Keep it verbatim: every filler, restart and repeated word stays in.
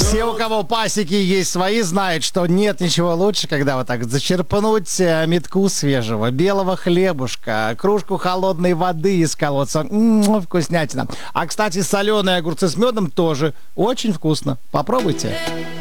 Все, у кого пасеки есть свои, знают, что нет ничего лучше, когда вот так зачерпнуть э, метку свежего белого хлебушка, кружку холодной воды из колодца. М-м, вкуснятина. А, кстати, соленые огурцы с медом тоже очень вкусно. Попробуйте.